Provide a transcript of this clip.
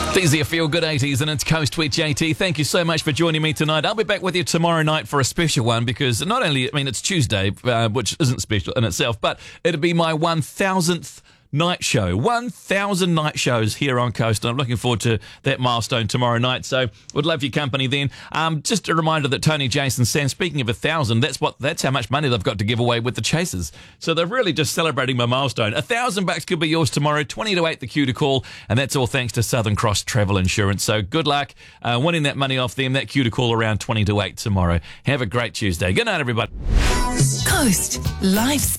These are your Feel Good 80s and it's Coast with JT. Thank you so much for joining me tonight. I'll be back with you tomorrow night for a special one because not only, it's Tuesday, which isn't special in itself, but it'll be my 1,000th night show. 1,000 night shows here on Coast, and I'm looking forward to that milestone tomorrow night, so would love your company then. Just a reminder that Tony, Jason, Sam, speaking of 1,000, that's how much money they've got to give away with the Chasers. So they're really just celebrating my milestone. $1,000 could be yours tomorrow, 20 to 8 the queue to call, and that's all thanks to Southern Cross Travel Insurance. So good luck winning that money off them. That queue to call around 20 to 8 tomorrow. Have a great Tuesday. Good night, everybody. Coast Live